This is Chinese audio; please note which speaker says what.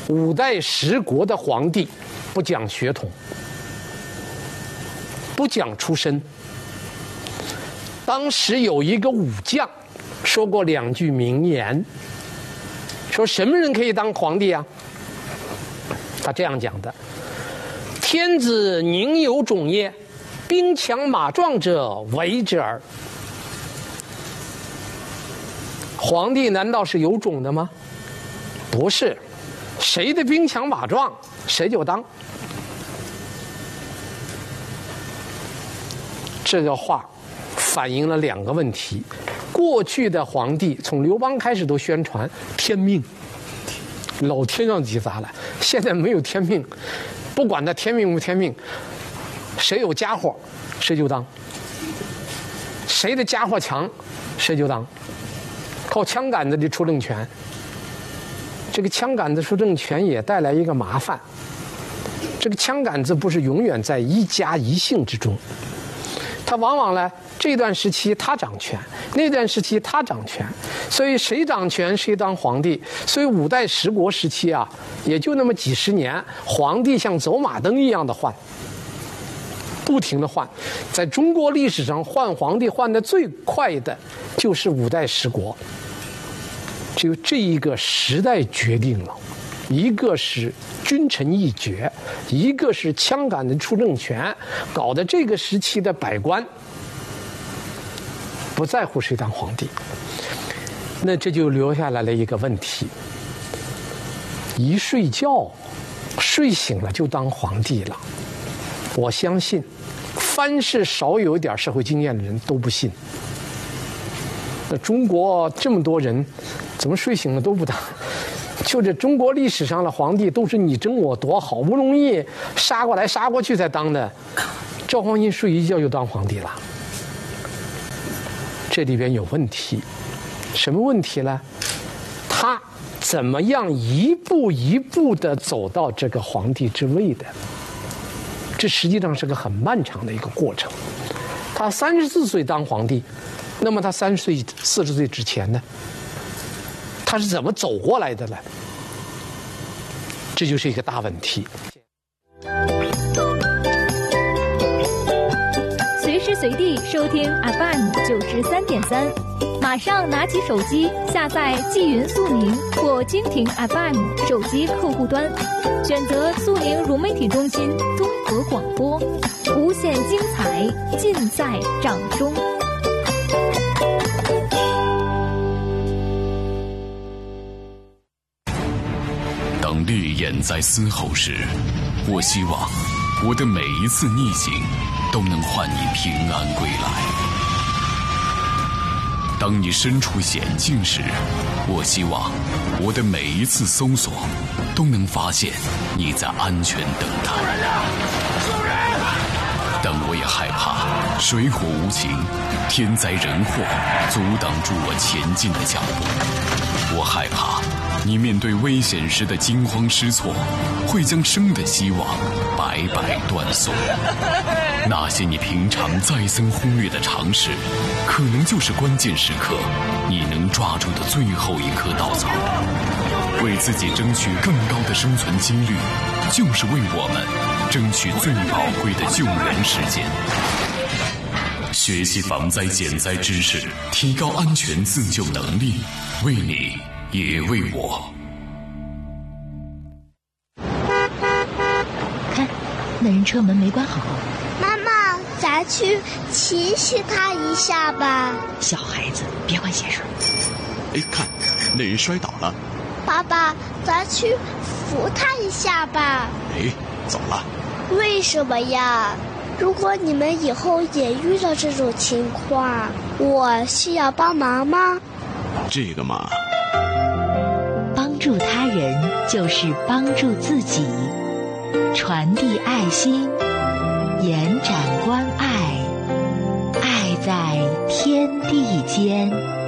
Speaker 1: 五代十国的皇帝不讲血统，不讲出身。当时有一个武将说过2句名言，说什么人可以当皇帝啊？他这样讲的：天子宁有种耶？兵强马壮者为之耳。皇帝难道是有种的吗？不是，谁的兵强马壮，谁就当。这个话反映了2个问题。过去的皇帝从刘邦开始都宣传天命，老天让几砸了。现在没有天命，不管他天命不天命，谁有家伙谁就当，谁的家伙强谁就当，靠枪杆子的出政权。这个枪杆子出政权也带来一个麻烦，这个枪杆子不是永远在一家一姓之中，他往往呢这段时期他掌权，那段时期他掌权，所以谁掌权谁当皇帝。所以五代十国时期啊，也就那么几十年，皇帝像走马灯一样的换，不停的换。在中国历史上换皇帝换的最快的就是五代十国。就这一个时代决定了，一个是君臣一决，一个是枪杆子出政权，搞得这个时期的百官不在乎谁当皇帝。那这就留下来了一个问题：一睡觉睡醒了就当皇帝了。我相信凡是少有一点社会经验的人都不信。那中国这么多人怎么睡醒了都不当？就这中国历史上的皇帝都是你争我夺，好不容易杀过来杀过去才当的。赵匡胤睡一觉就当皇帝了，这里边有问题。什么问题呢？他怎么样一步一步地走到这个皇帝之位的？这实际上是个很漫长的一个过程。他34岁当皇帝，那么他30岁、40岁之前呢？他是怎么走过来的呢？这就是一个大问题。
Speaker 2: 随时随地收听 FM 93.3，马上拿起手机下载纪云速宁或蜻蜓 FM 手机客户端，选择速宁融媒体中心综合广播，无限精彩尽在掌中。
Speaker 3: 当烈焰在嘶吼时，我希望我的每一次逆行都能换你平安归来。当你身处险境时，我希望我的每一次搜索都能发现你在安全等待。但我也害怕水火无情，天灾人祸阻挡住我前进的脚步。我害怕你面对危险时的惊慌失措，会将生的希望白白断送。那些你平常再三忽略的常识，可能就是关键时刻你能抓住的最后一颗稻草。为自己争取更高的生存几率，就是为我们争取最宝贵的救援时间。学习防灾减灾知识，提高安全自救能力，为你也为我。
Speaker 4: 看，那人车门没关好。
Speaker 5: 妈妈，咱去提醒他一下吧。
Speaker 4: 小孩子别管闲事。
Speaker 6: 哎，看，那人摔倒了。
Speaker 5: 爸爸，咱去扶他一下吧。
Speaker 6: 哎，走了。
Speaker 5: 为什么呀？如果你们以后也遇到这种情况，我需要帮忙吗？
Speaker 6: 这个嘛，
Speaker 4: 帮助他人就是帮助自己，传递爱心，延展关爱，爱在天地间。